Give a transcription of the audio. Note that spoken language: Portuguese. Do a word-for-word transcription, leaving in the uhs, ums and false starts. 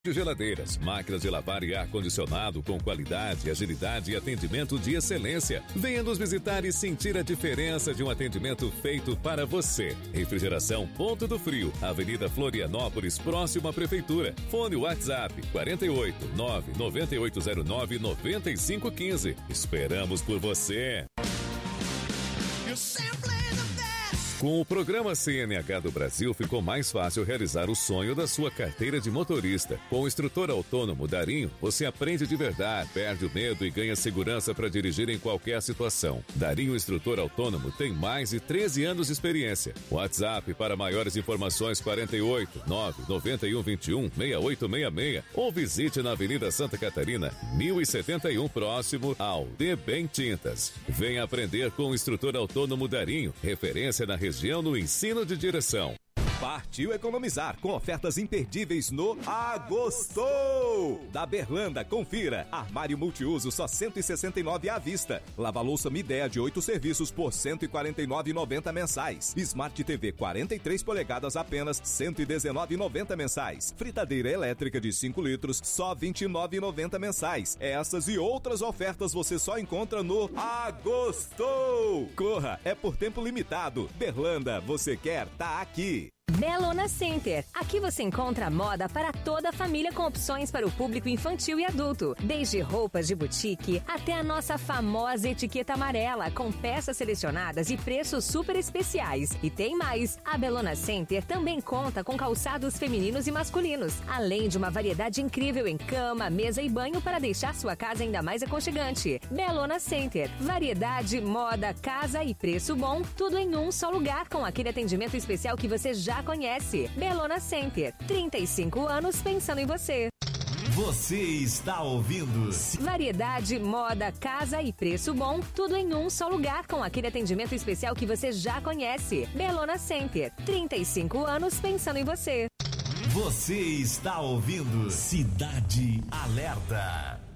de geladeiras, máquinas de lavar e ar-condicionado com qualidade, agilidade e atendimento de excelência. Venha nos visitar e sentir a diferença de um atendimento feito para você. Refrigeração Ponto do Frio, Avenida Florianópolis, próximo à Prefeitura. Fone WhatsApp quarenta e oito, nove nove oito zero nove, nove cinco um cinco. Esperamos por você. Com o programa C N H do Brasil, ficou mais fácil realizar o sonho da sua carteira de motorista. Com o instrutor autônomo Darinho, você aprende de verdade, perde o medo e ganha segurança para dirigir em qualquer situação. Darinho Instrutor Autônomo tem mais de treze anos de experiência. WhatsApp para maiores informações quarenta e oito, nove nove um, vinte e um, sessenta e oito sessenta e seis ou visite na Avenida Santa Catarina, mil e setenta e um, próximo ao D Bem Tintas. Venha aprender com o instrutor autônomo Darinho, referência na região no ensino de direção. Partiu economizar com ofertas imperdíveis no Agostou! Da Berlanda, confira. Armário multiuso só cento e sessenta e nove reais à vista. Lava-louça Midea de oito serviços por cento e quarenta e nove reais e noventa centavos mensais. Smart T V quarenta e três polegadas apenas cento e dezenove reais e noventa centavos mensais. Fritadeira elétrica de cinco litros só vinte e nove reais e noventa centavos mensais. Essas e outras ofertas você só encontra no Agostou! Corra, é por tempo limitado. Berlanda, você quer, tá aqui. Bellona Center. Aqui você encontra moda para toda a família com opções para o público infantil e adulto. Desde roupas de boutique até a nossa famosa etiqueta amarela com peças selecionadas e preços super especiais. E tem mais. A Bellona Center também conta com calçados femininos e masculinos, além de uma variedade incrível em cama, mesa e banho para deixar sua casa ainda mais aconchegante. Bellona Center. Variedade, moda, casa e preço bom, tudo em um só lugar com aquele atendimento especial que você já conhece. Bellona Center, trinta e cinco anos pensando em você. Você está ouvindo Variedade, moda, casa e preço bom, tudo em um só lugar com aquele atendimento especial que você já conhece. Bellona Center, trinta e cinco anos pensando em você. Você está ouvindo Cidade Alerta.